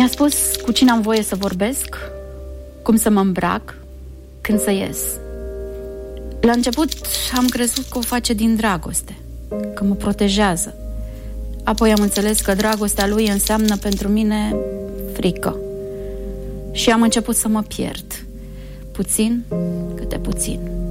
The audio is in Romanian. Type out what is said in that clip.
Mi-a spus cu cine am voie să vorbesc, cum să mă îmbrac, când să ies. La început am crezut că o face din dragoste, că mă protejează. Apoi am înțeles că dragostea lui înseamnă pentru mine frică. Și am început să mă pierd, puțin câte puțin.